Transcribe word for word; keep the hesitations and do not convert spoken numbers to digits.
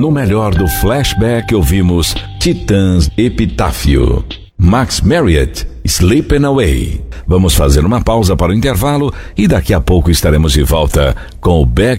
No melhor do flashback ouvimos Titãs Epitáfio. Max Marriott, Sleeping Away. Vamos fazer uma pausa para o intervalo e daqui a pouco estaremos de volta com o Back